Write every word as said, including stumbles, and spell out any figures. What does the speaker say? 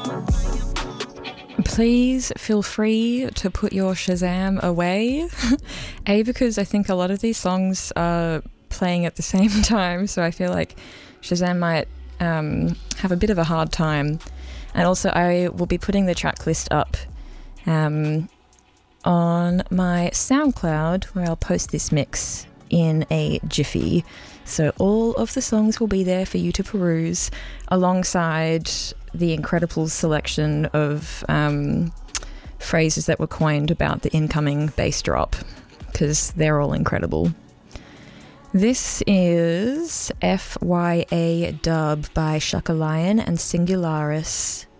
Please feel free to put your Shazam away. A, because I think a lot of these songs are playing at the same time, so I feel like Shazam might um, have a bit of a hard time. And also I will be putting the track list up um, on my SoundCloud, where I'll post this mix in a jiffy. So all of the songs will be there for you to peruse, alongside the Incredibles selection of um, phrases that were coined about the incoming bass drop, because they're all incredible. This is F Y A Dub by Shaka Lion and Singularis.